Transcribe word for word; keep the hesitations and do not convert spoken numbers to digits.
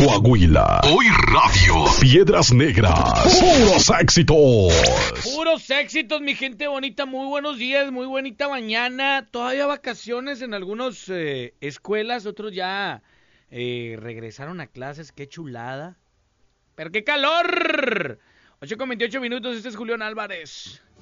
Coahuila. Hoy Radio. Piedras Negras. Puros éxitos. Puros éxitos, mi gente bonita. Muy buenos días, muy bonita mañana. Todavía vacaciones en algunas eh, escuelas, otros ya eh, regresaron a clases. Qué chulada. Pero qué calor. ocho con veintiocho minutos, este es Julián Álvarez.